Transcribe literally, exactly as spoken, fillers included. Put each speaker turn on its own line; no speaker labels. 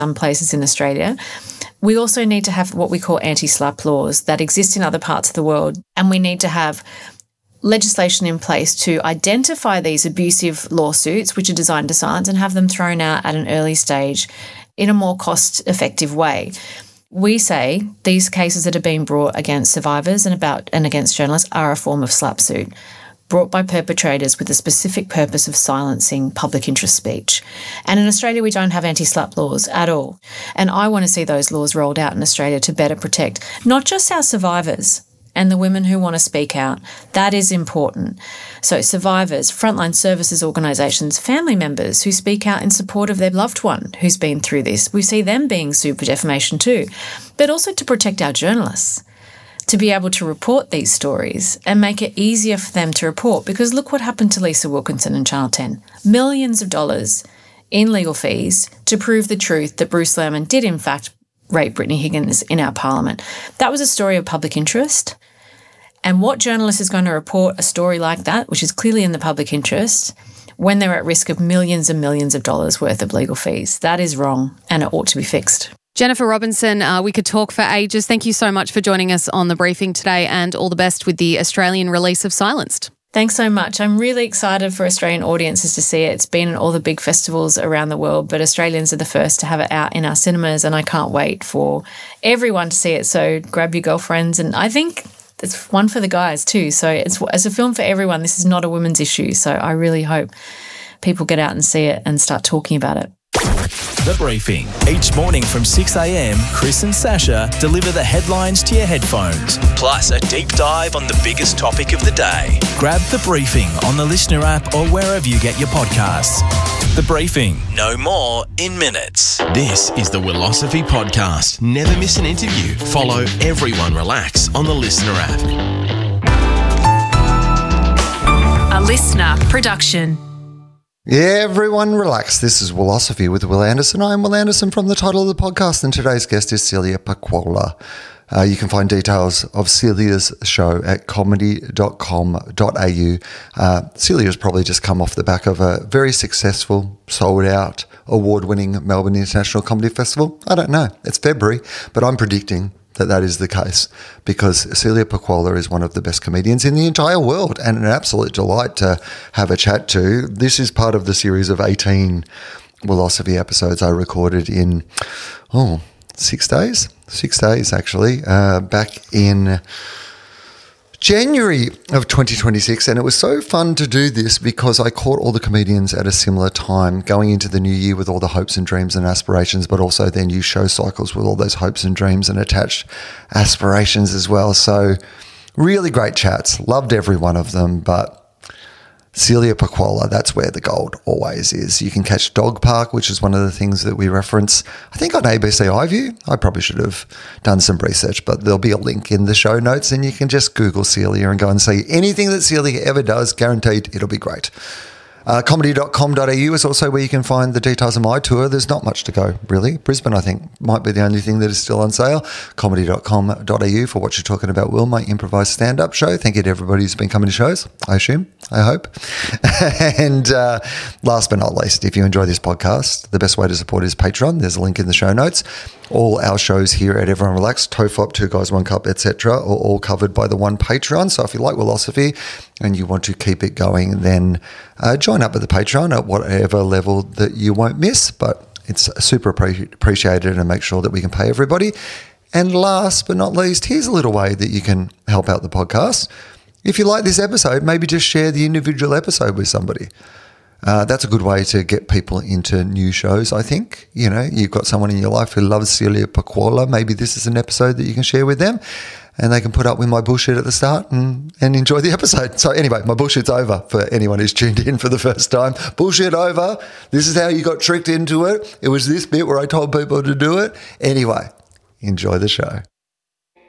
some places in Australia. We also need to have what we call anti-slap laws that exist in other parts of the world, and we need to have legislation in place to identify these abusive lawsuits, which are designed to silence, and have them thrown out at an early stage in a more cost-effective way. We say these cases that are being brought against survivors and about and against journalists are a form of slap suit, brought by perpetrators with the specific purpose of silencing public interest speech. And in Australia, we don't have anti-slap laws at all. And I want to see those laws rolled out in Australia to better protect not just our survivors and the women who want to speak out. That is important. So survivors, frontline services organisations, family members who speak out in support of their loved one who's been through this. We see them being sued for defamation too. But also to protect our journalists, to be able to report these stories and make it easier for them to report. Because look what happened to Lisa Wilkinson and Channel ten. Millions of dollars in legal fees to prove the truth that Bruce Lehrmann did in fact rape Brittany Higgins in our parliament. That was a story of public interest. And what journalist is going to report a story like that, which is clearly in the public interest, when they're at risk of millions and millions of dollars worth of legal fees? That is wrong, and it ought to be fixed.
Jennifer Robinson, uh, we could talk for ages. Thank you so much for joining us on The Briefing today, and all the best with the Australian release of Silenced.
Thanks so much. I'm really excited for Australian audiences to see it. It's been in all the big festivals around the world, but Australians are the first to have it out in our cinemas, and I can't wait for everyone to see it. So grab your girlfriends, and I think it's one for the guys too. So it's as a film for everyone. This is not a women's issue. So I really hope people get out and see it and start talking about it.
The Briefing. Each morning from six a m, Chris and Sasha deliver the headlines to your headphones, plus a deep dive on the biggest topic of the day. Grab The Briefing on the Listener app or wherever you get your podcasts. The Briefing. No more in minutes.
This is the Willosophy Podcast. Never miss an interview. Follow Everyone Relax on the Listener app.
A Listener production.
Yeah, everyone relax. This is Willosophy with Will Anderson. I'm Will Anderson from the title of the podcast, and today's guest is Celia Pacquola. Uh, you can find details of Celia's show at comedy dot com dot a u. Uh, Celia's probably just come off the back of a very successful, sold-out, award-winning Melbourne International Comedy Festival. I don't know. It's February, but I'm predicting that that is the case, because Celia Pacquola is one of the best comedians in the entire world and an absolute delight to have a chat to. This is part of the series of eighteen Willosophy episodes I recorded in, oh, six days? Six days, actually, uh, back in January of twenty twenty-six, and it was so fun to do this because I caught all the comedians at a similar time, going into the new year with all the hopes and dreams and aspirations, but also their new show cycles with all those hopes and dreams and attached aspirations as well. So really great chats. Loved every one of them, but Celia Pacquola, that's where the gold always is. You can catch Dog Park, which is one of the things that we reference, I think, on A B C iView. I probably should have done some research, but there'll be a link in the show notes, and you can just Google Celia and go and see anything that Celia ever does. Guaranteed it'll be great. Uh, comedy dot com dot a u is also where you can find the details of my tour. There's not much to go, really. Brisbane, I think, might be the only thing that is still on sale. comedy dot com dot a u for what you're talking about, Will, my improvised stand-up show. Thank you to everybody who's been coming to shows, I assume, I hope. And uh, last but not least, if you enjoy this podcast, the best way to support is Patreon. There's a link in the show notes. All our shows here at Everyone Relax, Tofop, Two Guys, One Cup, et cetera, are all covered by the one Patreon. So if you like Willosophy and you want to keep it going, then uh, join up with the Patreon at whatever level that you won't miss. But it's super appre- appreciated, and make sure that we can pay everybody. And last but not least, here's a little way that you can help out the podcast. If you like this episode, maybe just share the individual episode with somebody. Uh, that's a good way to get people into new shows, I think. You know, you've got someone in your life who loves Celia Pacquola. Maybe this is an episode that you can share with them, and they can put up with my bullshit at the start and, and enjoy the episode. So anyway, my bullshit's over for anyone who's tuned in for the first time. Bullshit over. This is how you got tricked into it. It was this bit where I told people to do it. Anyway, enjoy the show.